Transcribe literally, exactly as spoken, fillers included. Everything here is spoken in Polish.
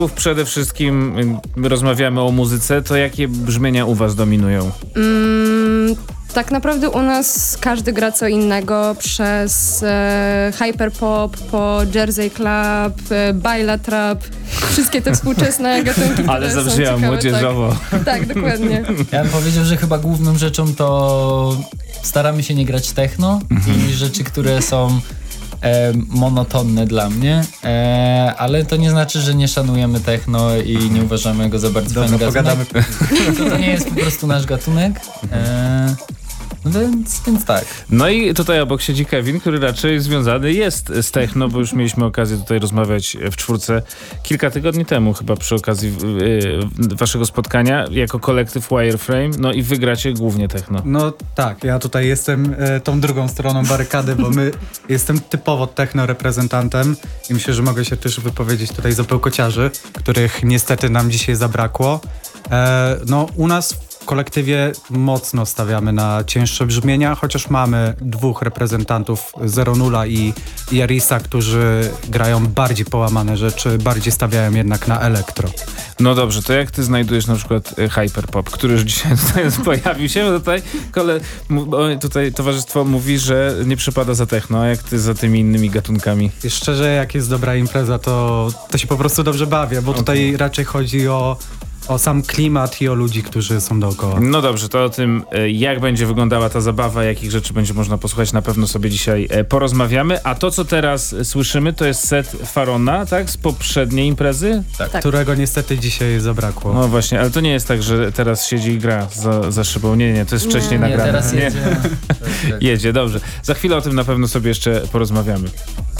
Przede wszystkim rozmawiamy o muzyce, to jakie brzmienia u was dominują? Mm, tak naprawdę u nas każdy gra co innego, przez e, hyperpop, po Jersey Club, e, Baila Trap, wszystkie te współczesne gatunki, Ale które są zabrzmiała ciekawe. młodzieżowo. Tak, tak, dokładnie. Ja bym powiedział, że chyba główną rzeczą to staramy się nie grać techno i rzeczy, które są e, monotonne dla mnie, e, ale to nie znaczy, że nie szanujemy techno i nie uważamy go za bardzo fajny gatunek. To nie jest po prostu nasz gatunek. E, No więc, więc tak. No i tutaj obok siedzi Kevin, który raczej związany jest z techno, bo już mieliśmy okazję tutaj rozmawiać w czwórce kilka tygodni temu chyba przy okazji yy, waszego spotkania jako kolektyw Wireframe, no i wygracie głównie techno. No tak, ja tutaj jestem e, tą drugą stroną barykady, bo my jestem typowo techno reprezentantem i myślę, że mogę się też wypowiedzieć tutaj za pełkociarzy, których niestety nam dzisiaj zabrakło. E, no u nas w kolektywie mocno stawiamy na cięższe brzmienia, chociaż mamy dwóch reprezentantów Zero Nula i, i Arisa, którzy grają bardziej połamane rzeczy, bardziej stawiają jednak na elektro. No dobrze, to jak ty znajdujesz na przykład y, hyperpop, który już dzisiaj tutaj pojawił się, bo tutaj, kole, m, o, tutaj towarzystwo mówi, że nie przypada za techno, a jak ty za tymi innymi gatunkami? I szczerze, jak jest dobra impreza, to, to się po prostu dobrze bawię, bo tutaj okay. raczej chodzi o O sam klimat i o ludzi, którzy są dookoła. No dobrze, to o tym, jak będzie wyglądała ta zabawa, jakich rzeczy będzie można posłuchać, na pewno sobie dzisiaj porozmawiamy. A to, co teraz słyszymy, to jest set Farona, tak? Z poprzedniej imprezy? Tak. tak. Którego niestety dzisiaj zabrakło. No właśnie, ale to nie jest tak, że teraz siedzi i gra za, za szybą. Nie, nie, to jest wcześniej nie, nagrane. Teraz jedzie. jedzie, dobrze. Za chwilę o tym na pewno sobie jeszcze porozmawiamy.